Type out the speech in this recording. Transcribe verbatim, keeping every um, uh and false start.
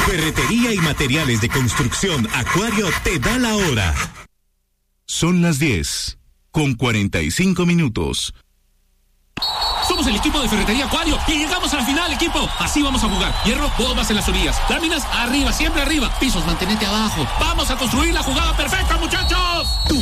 Ferretería y materiales de construcción Acuario te da la hora. Son las diez, con cuarenta y cinco minutos. Somos el equipo de Ferretería Acuario y llegamos al final, equipo. Así vamos a jugar. Hierro, bombas en las orillas. Láminas, arriba, siempre arriba. Pisos, mantenete abajo. ¡Vamos a construir la jugada perfecta, muchachos!